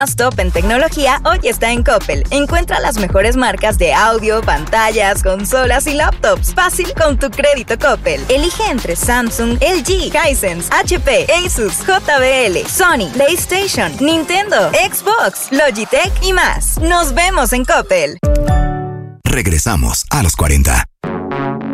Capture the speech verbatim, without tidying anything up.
Más top en tecnología hoy está en Coppel. Encuentra las mejores marcas de audio, pantallas, consolas y laptops. Fácil con tu crédito Coppel. Elige entre Samsung, L G, Hisense, H P, Asus, J B L, Sony, PlayStation, Nintendo, Xbox, Logitech y más. Nos vemos en Coppel. Regresamos a los cuarenta.